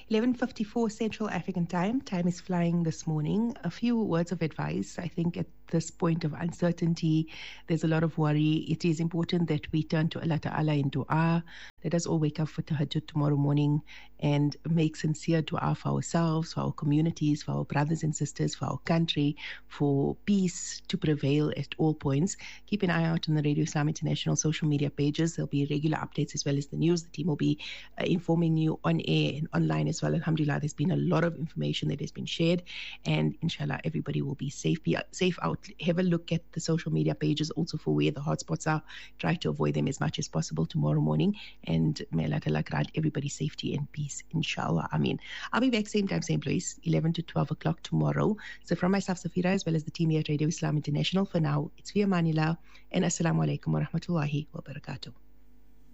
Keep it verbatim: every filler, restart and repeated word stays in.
eleven fifty-four Central African Time. Time is flying this morning. A few words of advice. I think at this point of uncertainty, there's a lot of worry. It is important that we turn to Allah Ta'ala in dua. Let us all wake up for tahajjud tomorrow morning and make sincere dua for ourselves, for our communities, for our brothers and sisters, for our country, for peace to prevail at all points. Keep an eye out on the Radio Islam International social media pages. There'll be regular updates as well as the news. The team will be uh, informing you on air and online as well. Alhamdulillah, there's been a lot of information that has been shared, and inshallah, everybody will be safe. Be safe out. Have a look at the social media pages also for where the hotspots are. Try to avoid them as much as possible tomorrow morning, and may Allah Ta'ala grant everybody safety and peace, inshallah. I mean, I'll be back same time, same place, eleven to twelve o'clock tomorrow. So from myself, Safira, as well as the team here at Radio Islam International, for now, it's Via Manila, and Assalamu alaikum wa rahmatullahi wa barakatuh.